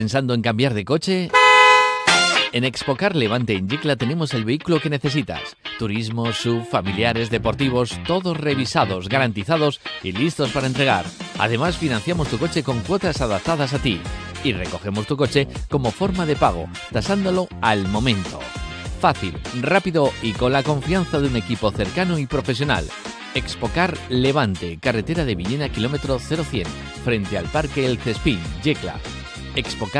¿Pensando en cambiar de coche? En Expocar Levante en Yecla tenemos el vehículo que necesitas. Turismo, SUV, familiares, deportivos, todos revisados, garantizados y listos para entregar. Además, financiamos tu coche con cuotas adaptadas a ti. Y recogemos tu coche como forma de pago, tasándolo al momento. Fácil, rápido y con la confianza de un equipo cercano y profesional. Expocar Levante, carretera de Villena, kilómetro 0100, frente al Parque El Cespín, Yecla. Expocar